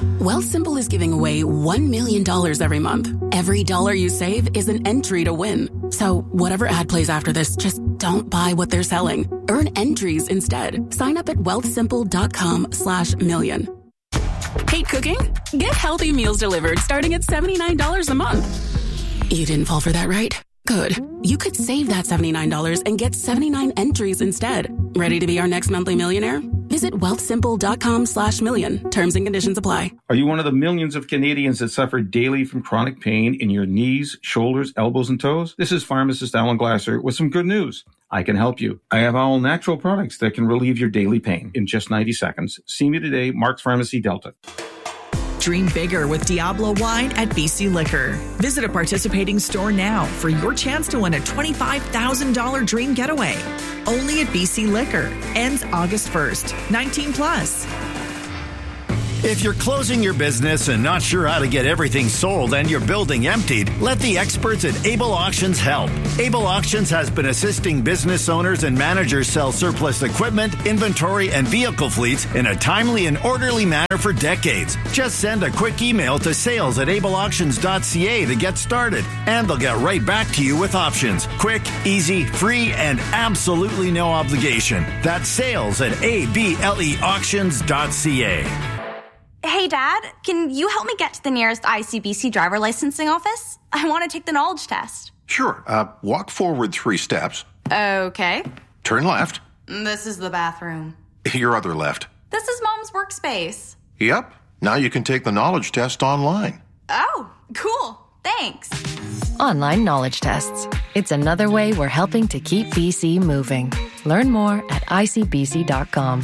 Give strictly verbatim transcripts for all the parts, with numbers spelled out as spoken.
Wealthsimple is giving away one million dollars every month. Every dollar you save is an entry to win. So whatever ad plays after this, just don't buy what they're selling. Earn entries instead. Sign up at wealthsimple.com slash million. Hate cooking? Get healthy meals delivered starting at seventy-nine dollars a month. You didn't fall for that, right? Good. You could save that seventy-nine dollars and get seventy-nine entries instead. Ready to be our next monthly millionaire? Visit wealthsimple.com slash million. Terms and conditions apply. Are you one of the millions of Canadians that suffer daily from chronic pain in your knees, shoulders, elbows, and toes? This is pharmacist Alan Glasser with some good news. I can help you. I have all natural products that can relieve your daily pain in just ninety seconds. See me today, Mark's Pharmacy, Delta. Dream bigger with Diablo Wine at B C Liquor. Visit a participating store now for your chance to win a twenty-five thousand dollars dream getaway. Only at B C Liquor. Ends August first. nineteen plus. If you're closing your business and not sure how to get everything sold and your building emptied, let the experts at Able Auctions help. Able Auctions has been assisting business owners and managers sell surplus equipment, inventory, and vehicle fleets in a timely and orderly manner for decades. Just send a quick email to sales at able auctions dot c a to get started, and they'll get right back to you with options. Quick, easy, free, and absolutely no obligation. That's sales at able auctions dot c a. Hey, Dad, can you help me get to the nearest I C B C driver licensing office? I want to take the knowledge test. Sure. Uh, walk forward three steps. Okay. Turn left. This is the bathroom. Your other left. This is Mom's workspace. Yep. Now you can take the knowledge test online. Oh, cool. Thanks. Online knowledge tests. It's another way we're helping to keep B C moving. Learn more at I C B C dot com.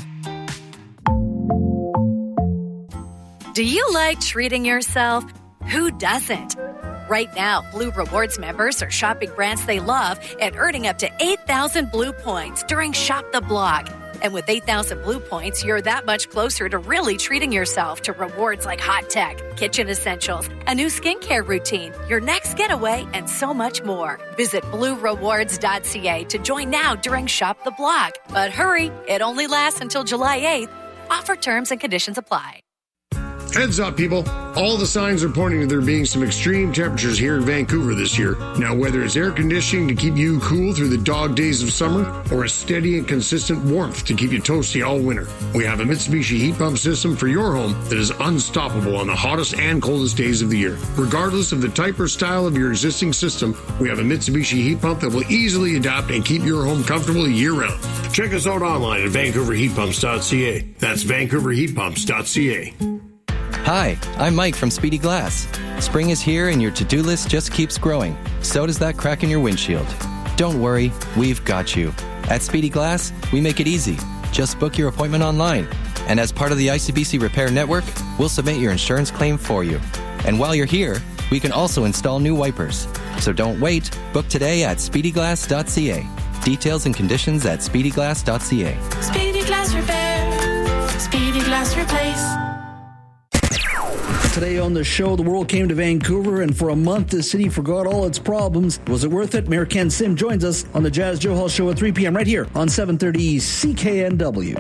Do you like treating yourself? Who doesn't? Right now, Blue Rewards members are shopping brands they love and earning up to eight thousand Blue points during Shop the Block. And with eight thousand Blue points, you're that much closer to really treating yourself to rewards like hot tech, kitchen essentials, a new skincare routine, your next getaway, and so much more. Visit blue rewards dot c a to join now during Shop the Block. But hurry, it only lasts until July eighth. Offer terms and conditions apply. Heads up, people. All the signs are pointing to there being some extreme temperatures here in Vancouver this year. Now, whether it's air conditioning to keep you cool through the dog days of summer or a steady and consistent warmth to keep you toasty all winter, we have a Mitsubishi heat pump system for your home that is unstoppable on the hottest and coldest days of the year. Regardless of the type or style of your existing system, we have a Mitsubishi heat pump that will easily adapt and keep your home comfortable year-round. Check us out online at vancouver heat pumps dot c a. That's vancouver heat pumps dot c a. Hi, I'm Mike from Speedy Glass. Spring is here and your to-do list just keeps growing. So does that crack in your windshield. Don't worry, we've got you. At Speedy Glass, we make it easy. Just book your appointment online. And as part of the I C B C Repair Network, we'll submit your insurance claim for you. And while you're here, we can also install new wipers. So don't wait. Book today at speedy glass dot c a. Details and conditions at speedy glass dot c a. Speedy Glass Repair. Speedy Glass Replace. Today on the show, the world came to Vancouver, and for a month, the city forgot all its problems. Was it worth it? Mayor Ken Sim joins us on the Jazz Joe Hall Show at three p.m. right here on seven thirty C K N W.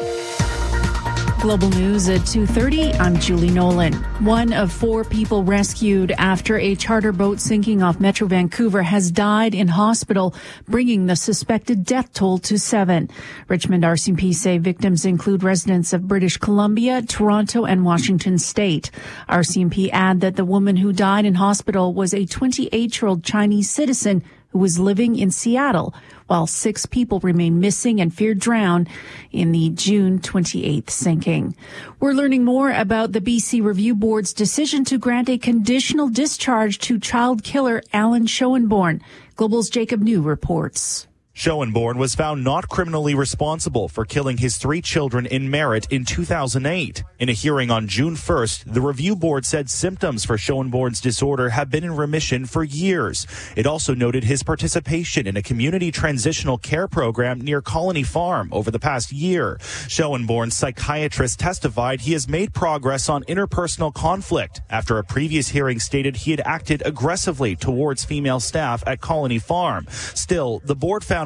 Global News at two thirty. I'm Julie Nolan. One of four people rescued after a charter boat sinking off Metro Vancouver has died in hospital, bringing the suspected death toll to seven. Richmond R C M P say victims include residents of British Columbia, Toronto, and Washington State. R C M P add that the woman who died in hospital was a twenty-eight-year-old Chinese citizen who was living in Seattle, while six people remain missing and feared drowned in the June twenty-eighth sinking. We're learning more about the B C Review Board's decision to grant a conditional discharge to child killer Alan Schoenborn. Global's Jacob New reports. Schoenborn was found not criminally responsible for killing his three children in Merritt in two thousand eight. In a hearing on June first, the review board said symptoms for Schoenborn's disorder have been in remission for years. It also noted his participation in a community transitional care program near Colony Farm over the past year. Schoenborn's psychiatrist testified he has made progress on interpersonal conflict after a previous hearing stated he had acted aggressively towards female staff at Colony Farm. Still, the board found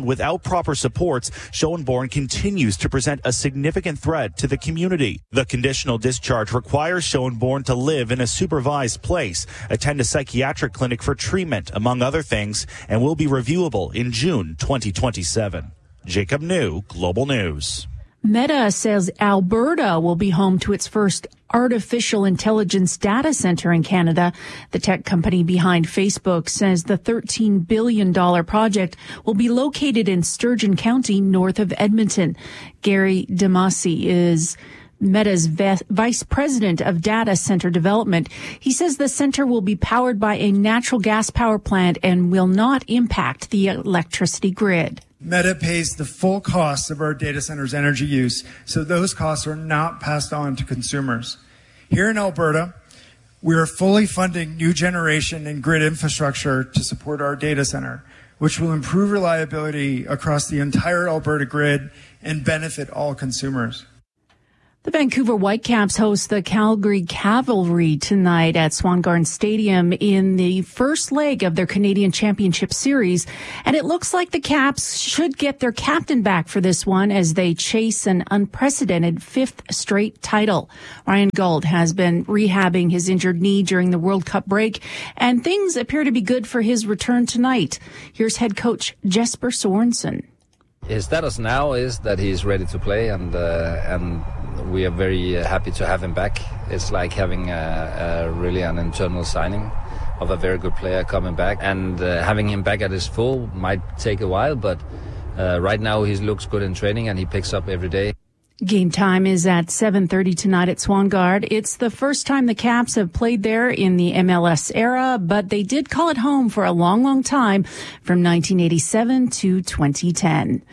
ground without proper supports, Schoenborn continues to present a significant threat to the community. The conditional discharge requires Schoenborn to live in a supervised place, attend a psychiatric clinic for treatment, among other things, and will be reviewable in June twenty twenty-seven. Jacob New, Global News. Meta says Alberta will be home to its first artificial intelligence data center in Canada. The tech company behind Facebook says the thirteen billion dollars project will be located in Sturgeon County, north of Edmonton. Gary Demasi is Meta's vice president of data center development. He says the center will be powered by a natural gas power plant and will not impact the electricity grid. Meta pays the full cost of our data center's energy use, so those costs are not passed on to consumers. Here in Alberta, we are fully funding new generation and grid infrastructure to support our data center, which will improve reliability across the entire Alberta grid and benefit all consumers. The Vancouver Whitecaps host the Calgary Cavalry tonight at Swan Garden Stadium in the first leg of their Canadian Championship Series. And it looks like the Caps should get their captain back for this one as they chase an unprecedented fifth straight title. Ryan Gauld has been rehabbing his injured knee during the World Cup break, and things appear to be good for his return tonight. Here's head coach Jesper Sorensen. His status now is that he's ready to play, and uh, and we are very happy to have him back. It's like having a, a really an internal signing of a very good player coming back, and uh, having him back at his full might take a while, but uh, right now he looks good in training and he picks up every day. Game time is at seven thirty tonight at Swangard. It's the first time the Caps have played there in the M L S era, but they did call it home for a long, long time from nineteen eighty-seven to twenty ten.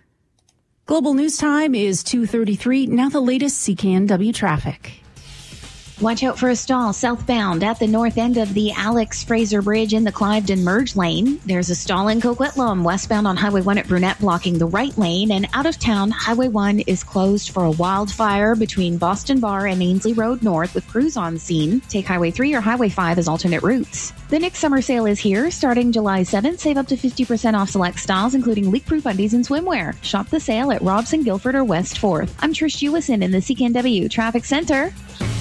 Global News Time is two thirty-three. Now the latest C K N W traffic. Watch out for a stall southbound at the north end of the Alex Fraser Bridge in the Cliveden Merge lane. There's a stall in Coquitlam westbound on Highway one at Brunette blocking the right lane. And out of town, Highway one is closed for a wildfire between Boston Bar and Ainsley Road North with crews on scene. Take Highway three or Highway five as alternate routes. The Nick Summer Sale is here starting July seventh. Save up to fifty percent off select styles, including leak-proof undies and swimwear. Shop the sale at Robson, Guilford, or West fourth. I'm Trish Jewison in the C K N W Traffic Center.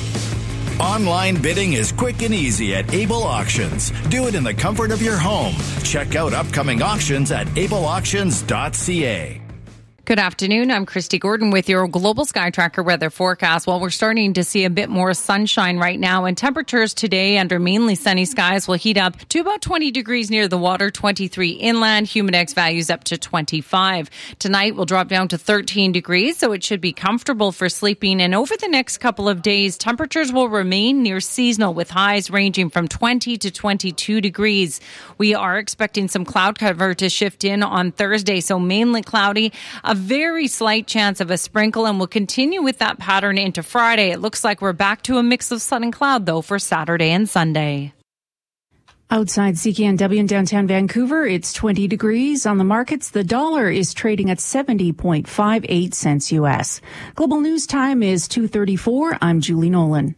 Online bidding is quick and easy at Able Auctions. Do it in the comfort of your home. Check out upcoming auctions at able auctions dot c a. Good afternoon. I'm Christy Gordon with your Global Sky Tracker weather forecast. Well, we're starting to see a bit more sunshine right now, and temperatures today under mainly sunny skies will heat up to about twenty degrees near the water, twenty-three inland, humidex values up to twenty-five. Tonight will drop down to thirteen degrees, so it should be comfortable for sleeping. And over the next couple of days, temperatures will remain near seasonal with highs ranging from twenty to twenty-two degrees. We are expecting some cloud cover to shift in on Thursday, so mainly cloudy. A very slight chance of a sprinkle, and we'll continue with that pattern into Friday. It looks like we're back to a mix of sun and cloud, though, for Saturday and Sunday. Outside C K N W in downtown Vancouver, it's twenty degrees. On the markets, the dollar is trading at seventy point five eight cents U S. Global News Time is two thirty-four. I'm Julie Nolan.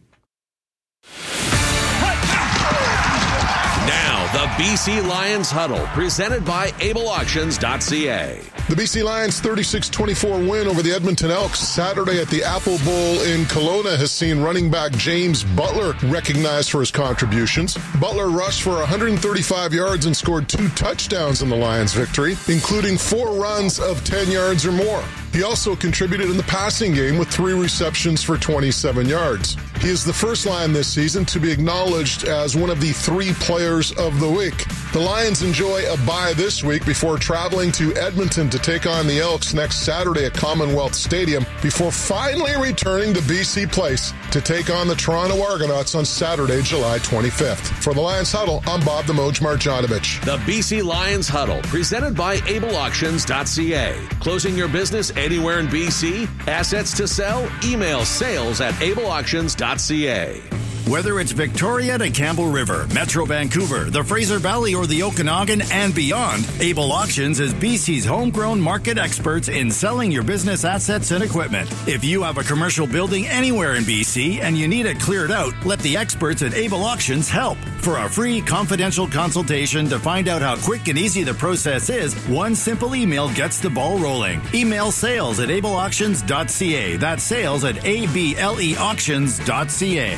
The B C Lions Huddle, presented by able auctions dot c a. The B C Lions' thirty-six twenty-four win over the Edmonton Elks Saturday at the Apple Bowl in Kelowna has seen running back James Butler recognized for his contributions. Butler rushed for one hundred thirty-five yards and scored two touchdowns in the Lions' victory, including four runs of ten yards or more. He also contributed in the passing game with three receptions for twenty-seven yards. He is the first Lion this season to be acknowledged as one of the three players of the week. The Lions enjoy a bye this week before traveling to Edmonton to take on the Elks next Saturday at Commonwealth Stadium before finally returning to B C Place to take on the Toronto Argonauts on Saturday, July twenty-fifth. For the Lions Huddle, I'm Bob the Moj Marjanovic. The B C Lions Huddle, presented by able auctions dot c a. Closing your business anywhere in B C? Assets to sell? Email sales at able auctions dot c a. Whether it's Victoria to Campbell River, Metro Vancouver, the Fraser Valley, or the Okanagan and beyond, Able Auctions is B C's homegrown market experts in selling your business assets and equipment. If you have a commercial building anywhere in B C and you need it cleared out, let the experts at Able Auctions help. For a free confidential consultation to find out how quick and easy the process is, one simple email gets the ball rolling. Email sales at able auctions dot c a. That's sales at a b l e auctions dot c a.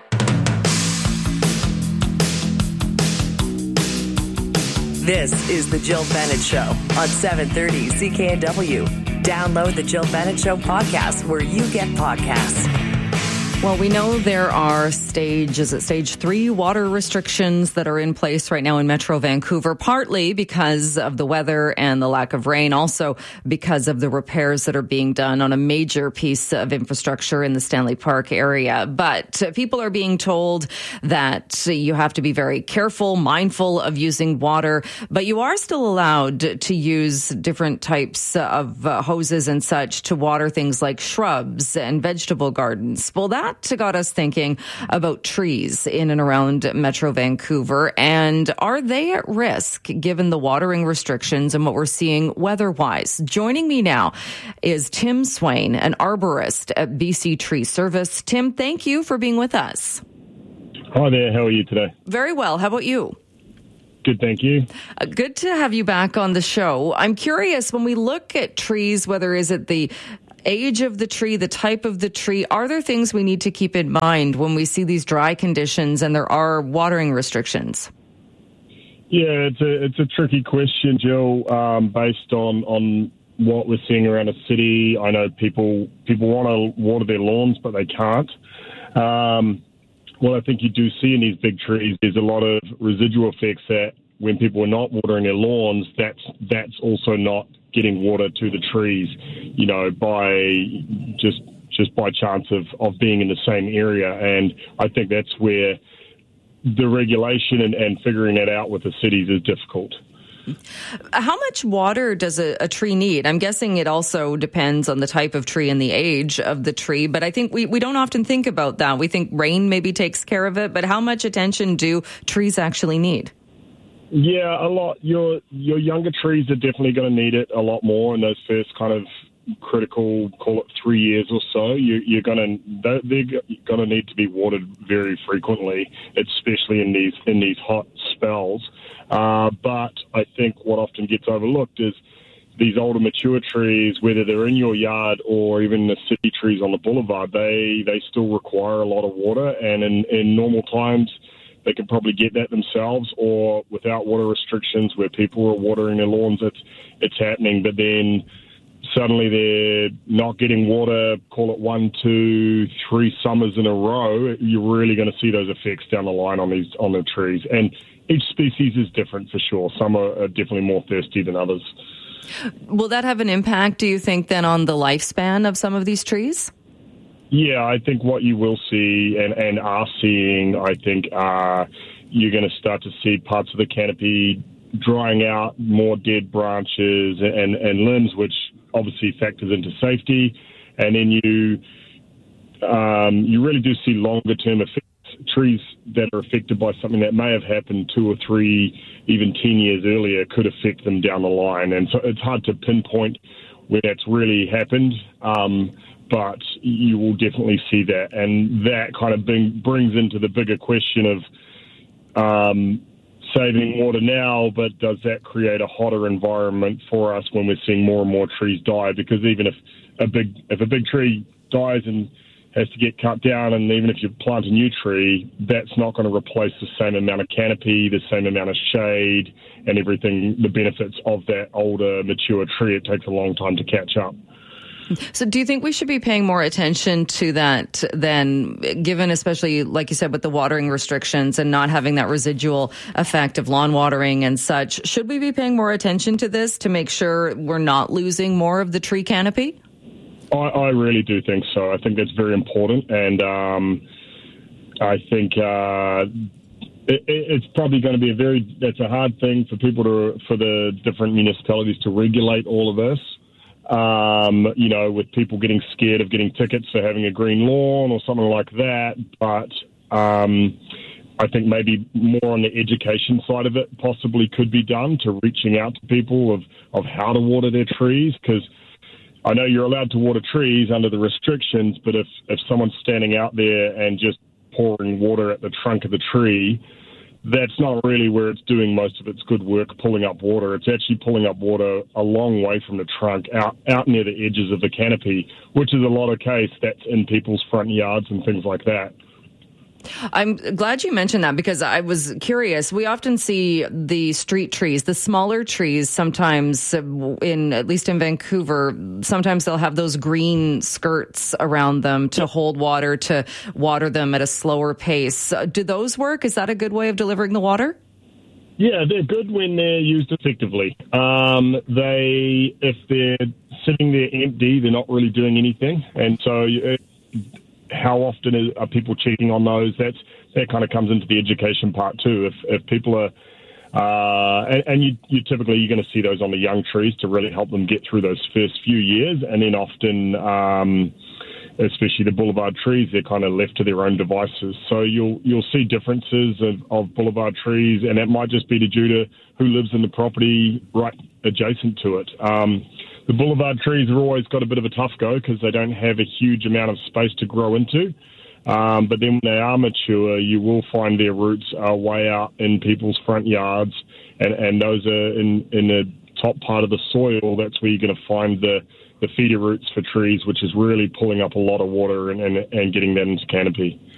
This is the Jill Bennett Show on seven thirty C K N W. Download the Jill Bennett Show podcast where you get podcasts. Well, we know there are stage, is it stage three water restrictions that are in place right now in Metro Vancouver, partly because of the weather and the lack of rain, also because of the repairs that are being done on a major piece of infrastructure in the Stanley Park area. But people are being told that you have to be very careful, mindful of using water, but you are still allowed to use different types of uh, hoses and such to water things like shrubs and vegetable gardens. Well, that got us thinking about trees in and around Metro Vancouver, and are they at risk given the watering restrictions and what we're seeing weather-wise? Joining me now is Tim Swain, an arborist at B C Tree Service. Tim, thank you for being with us. Hi there, how are you today? Very well, how about you? Good, thank you. Uh, good to have you back on the show. I'm curious, when we look at trees, whether is it the age of the tree, the type of the tree, are there things we need to keep in mind when we see these dry conditions and there are watering restrictions? Yeah, it's a it's a tricky question, Jill, um, based on, on what we're seeing around a city. I know people people want to water their lawns, but they can't. Um, what I think you do see in these big trees is a lot of residual effects that when people are not watering their lawns, that's that's also not getting water to the trees, you know, by just just by chance of, of being in the same area. And I think that's where the regulation and, and figuring that out with the cities is difficult. How much water does a, a tree need? I'm guessing it also depends on the type of tree and the age of the tree, but I think we, we don't often think about that. We think rain maybe takes care of it, but how much attention do trees actually need? Yeah, a lot. Your your younger trees are definitely going to need it a lot more in those first kind of critical, call it three years or so. You, you're going to they're going to need to be watered very frequently, especially in these in these hot spells. Uh, but I think what often gets overlooked is these older mature trees, whether they're in your yard or even the city trees on the boulevard, they they still require a lot of water, and in, in normal times, they can probably get that themselves, or without water restrictions where people are watering their lawns, it's, it's happening. But then suddenly they're not getting water, call it one, two, three summers in a row. You're really going to see those effects down the line on these on the trees. And each species is different for sure. Some are, are definitely more thirsty than others. Will that have an impact, do you think, then on the lifespan of some of these trees? Yeah, I think what you will see and, and are seeing, I think, uh, you're going to start to see parts of the canopy drying out, more dead branches and, and limbs, which obviously factors into safety. And then you um, you really do see longer-term effects. Trees that are affected by something that may have happened two or three, even ten years earlier could affect them down the line. And so it's hard to pinpoint where that's really happened. Um But you will definitely see that. And that kind of bring, brings into the bigger question of um, saving water now, but does that create a hotter environment for us when we're seeing more and more trees die? Because even if a big if a big tree dies and has to get cut down, and even if you plant a new tree, that's not going to replace the same amount of canopy, the same amount of shade, and everything, the benefits of that older, mature tree. It takes a long time to catch up. So do you think we should be paying more attention to that then, given especially, like you said, with the watering restrictions and not having that residual effect of lawn watering and such? Should we be paying more attention to this to make sure we're not losing more of the tree canopy? I, I really do think so. I think that's very important. And um, I think uh, it, it's probably going to be a very, that's a hard thing for people to, for the different municipalities to regulate all of this. Um, you know, with people getting scared of getting tickets for having a green lawn or something like that. But Um, I think maybe more on the education side of it possibly could be done to reaching out to people of, of how to water their trees, because I know you're allowed to water trees under the restrictions, but if, if someone's standing out there and just pouring water at the trunk of the tree, that's not really where it's doing most of its good work, pulling up water. It's actually pulling up water a long way from the trunk, out, out near the edges of the canopy, which is a lot of case that's in people's front yards and things like that. I'm glad you mentioned that because I was curious. We often see the street trees, the smaller trees, sometimes in, at least in Vancouver, sometimes they'll have those green skirts around them to hold water, to water them at a slower pace. Do those work? Is that a good way of delivering the water? Yeah, they're good when they're used effectively. Um, they, if they're sitting there empty, they're not really doing anything. And so it, how often is, are people checking on those? That's that kind of comes into the education part too. If if people are, uh, and, and you, you typically you're going to see those on the young trees to really help them get through those first few years, and then often, um, especially the boulevard trees, they're kind of left to their own devices. So you'll you'll see differences of, of boulevard trees, and that might just be due to who lives in the property right adjacent to it. Um, The boulevard trees have always got a bit of a tough go because they don't have a huge amount of space to grow into. Um, but then when they are mature, you will find their roots are way out in people's front yards, and, and those are in, in the top part of the soil. That's where you're going to find the, the feeder roots for trees, which is really pulling up a lot of water and, and, and getting that into canopy.